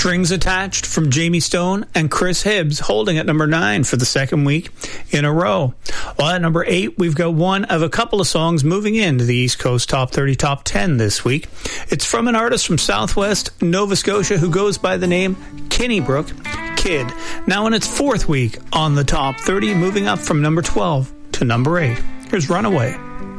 Strings Attached from Jamie Stone and Chris Hibbs, holding at number 9 for the second week in a row. Well, at number 8, we've got one of a couple of songs moving into the East Coast Top 30 Top 10 this week. It's from an artist from Southwest Nova Scotia who goes by the name Kinnybrook Kid. Now in its 4th week on the Top 30, moving up from number 12 to number 8. Here's Runaway.